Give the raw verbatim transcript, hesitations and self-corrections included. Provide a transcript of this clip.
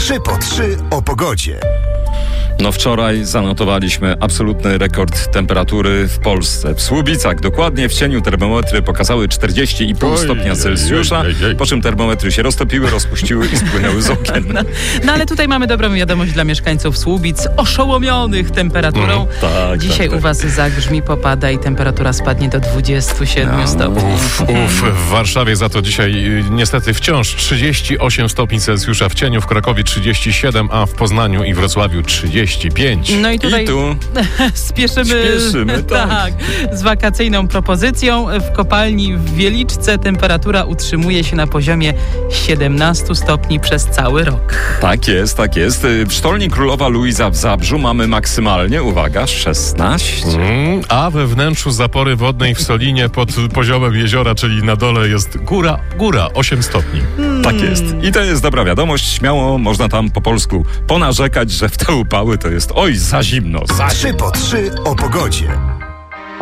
trzy po trzy o pogodzie. No wczoraj zanotowaliśmy absolutny rekord temperatury w Polsce. W Słubicach dokładnie w cieniu termometry pokazały czterdzieści i pół stopnia Celsjusza, po czym termometry się roztopiły, rozpuściły i spłynęły z okien. No, no ale tutaj mamy dobrą wiadomość dla mieszkańców Słubic, oszołomionych temperaturą. Mm, tak, Dzisiaj tak, tak. u was zagrzmi, popada i temperatura spadnie do dwudziestu siedmiu No. stopni. Uf, uf, w Warszawie za to dzisiaj y, niestety wciąż trzydzieści osiem stopni Celsjusza w cieniu, w Krakowie trzydzieści siedem, a w Poznaniu i Wrocławiu trzydzieści pięć. No i tutaj I tu spieszymy, Spieszymy, tak. tak, z wakacyjną propozycją. W kopalni w Wieliczce temperatura utrzymuje się na poziomie siedemnastu stopni przez cały rok. tak jest, tak jest. W Sztolni Królowa Luiza w Zabrzu mamy maksymalnie, uwaga, szesnaście. Mm, a we wnętrzu zapory wodnej w Solinie pod poziomem jeziora, czyli na dole jest góra, góra, osiem stopni. Tak jest. I to jest dobra wiadomość. Śmiało można tam po polsku ponarzekać, że w te upały to jest oj za zimno, za trzy po trzy o pogodzie.